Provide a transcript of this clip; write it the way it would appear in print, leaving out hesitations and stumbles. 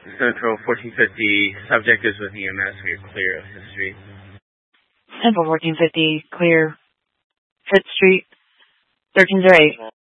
Central 1450, subject is with EMS. We are clear of the street. Central 1450, clear, 5th Street, 1308.